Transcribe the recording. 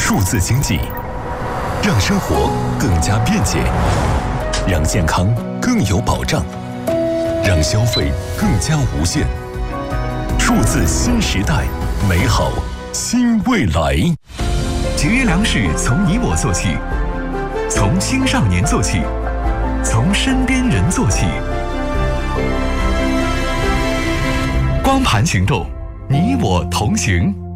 数字经济，让生活更加便捷，让健康更有保障，让消费更加无限。数字新时代，美好新未来。 节约粮食从你我做起，从青少年做起，从身边人做起。光盘行动，你我同行。